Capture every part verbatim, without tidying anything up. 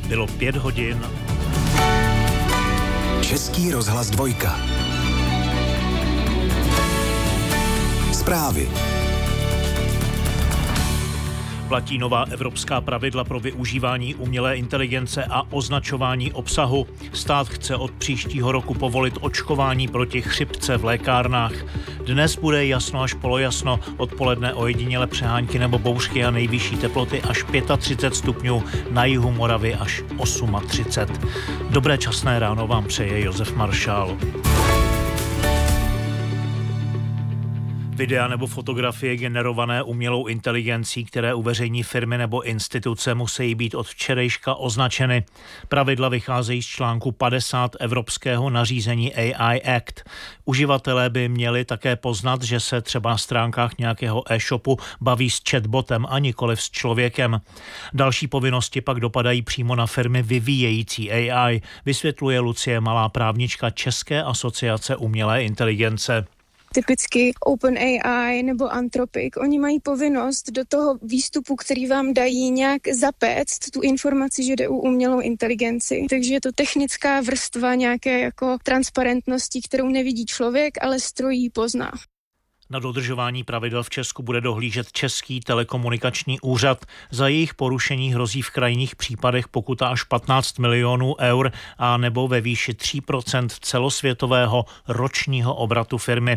Bylo pět hodin. Český rozhlas dvojka. Zprávy. Platí nová evropská pravidla pro využívání umělé inteligence a označování obsahu. Stát chce od příštího roku povolit očkování proti chřipce v lékárnách. Dnes bude jasno až polojasno, odpoledne ojediněle přehánky nebo bouřky a nejvyšší teploty až třicet pět stupňů, na jihu Moravy až třicet osm. Dobré časné ráno vám přeje Josef Maršál. Videa nebo fotografie generované umělou inteligencí, které uveřejní firmy nebo instituce, musí být od včerejška označeny. Pravidla vycházejí z článku padesát evropského nařízení A I Act. Uživatelé by měli také poznat, že se třeba na stránkách nějakého e-shopu baví s chatbotem a nikoliv s člověkem. Další povinnosti pak dopadají přímo na firmy vyvíjející A I, vysvětluje Lucie Malá, právnička České asociace umělé inteligence. Typicky OpenAI nebo Anthropic, oni mají povinnost do toho výstupu, který vám dají, nějak zapéct tu informaci, že jde o umělou inteligenci. Takže je to technická vrstva nějaké jako transparentnosti, kterou nevidí člověk, ale stroj ji pozná. Na dodržování pravidel v Česku bude dohlížet Český telekomunikační úřad. Za jejich porušení hrozí v krajních případech pokuta až patnáct milionů eur a nebo ve výši tři procenta celosvětového ročního obratu firmy.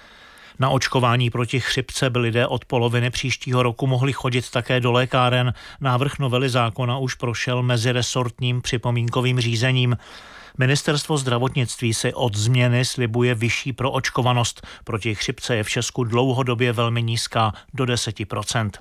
Na očkování proti chřipce by lidé od poloviny příštího roku mohli chodit také do lékáren. Návrh novely zákona už prošel meziresortním připomínkovým řízením. Ministerstvo zdravotnictví si od změny slibuje vyšší proočkovanost. Proti chřipce je v Česku dlouhodobě velmi nízká, do deset procent.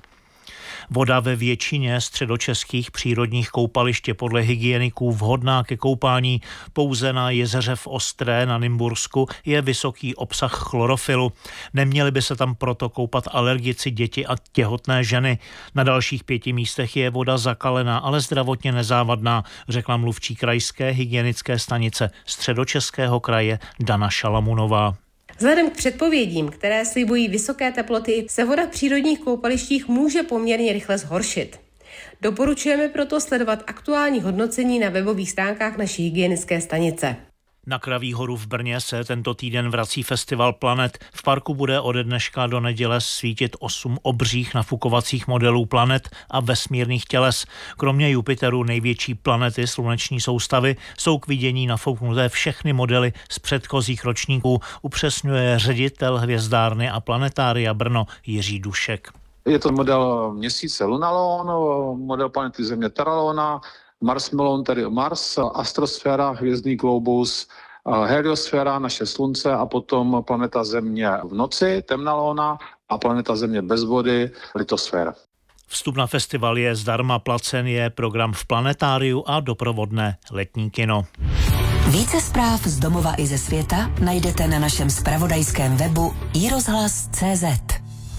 Voda ve většině středočeských přírodních koupališť je podle hygieniků vhodná ke koupání. Pouze na jezeře v Ostré na Nymbursku je vysoký obsah chlorofilu. Neměli by se tam proto koupat alergici, děti a těhotné ženy. Na dalších pěti místech je voda zakalená, ale zdravotně nezávadná, řekla mluvčí krajské hygienické stanice Středočeského kraje Dana Šalamunová. Vzhledem k předpovědím, které slibují vysoké teploty, se voda v přírodních koupalištích může poměrně rychle zhoršit. Doporučujeme proto sledovat aktuální hodnocení na webových stránkách naší hygienické stanice. Na Kraví horu v Brně se tento týden vrací festival Planet. V parku bude ode dneška do neděle svítit osm obřích nafukovacích modelů planet a vesmírných těles. Kromě Jupiteru, největší planety sluneční soustavy, jsou k vidění nafouknuté všechny modely z předchozích ročníků, upřesňuje ředitel hvězdárny a planetária Brno Jiří Dušek. Je to model měsíce Lunalon, model planety Země Terralona, Mars Melon, tedy Mars, astrosféra, hvězdný globus, heliosféra, naše slunce a potom planeta Země v noci, temná lóna a planeta Země bez vody, litosféra. Vstup na festival je zdarma, placen je program v planetáriu a doprovodné letní kino. Více zpráv z domova i ze světa najdete na našem zpravodajském webu i rozhlas tečka cé zet.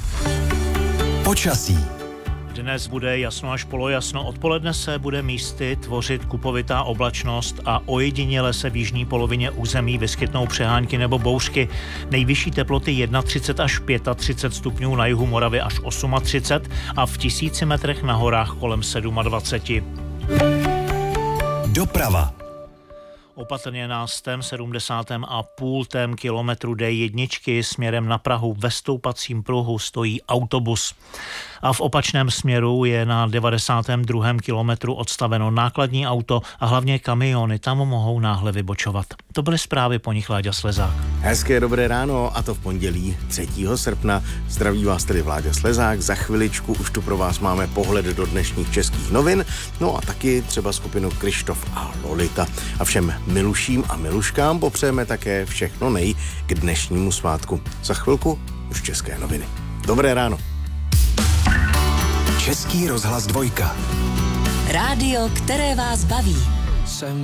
Počasí. Dnes bude jasno až polojasno, odpoledne se bude místy tvořit kupovitá oblačnost a ojediněle se v jižní polovině území vyskytnou přehánky nebo bouřky. Nejvyšší teploty třicet jedna až třicet pět stupňů, na jihu Moravy až třicet osm a v tisíci metrech na horách kolem dvacet sedm. Doprava. Opatrně na sto sedmdesát a půl kilometru D jedna směrem na Prahu ve stoupacím pruhu stojí autobus. A v opačném směru je na devadesátém druhém kilometru odstaveno nákladní auto a hlavně kamiony tam mohou náhle vybočovat. To byly zprávy, po nich Láďa Slezák. Hezké dobré ráno, a to v pondělí třetího srpna. Zdraví vás tedy Vláďa Slezák. Za chviličku už tu pro vás máme pohled do dnešních českých novin, no a taky třeba skupinu Krištof a Lolita. A všem miluším a miluškám popřejeme také všechno nej k dnešnímu svátku. Za chvilku už české noviny. Dobré ráno. Český rozhlas dvojka. Rádio, které vás baví. Jsem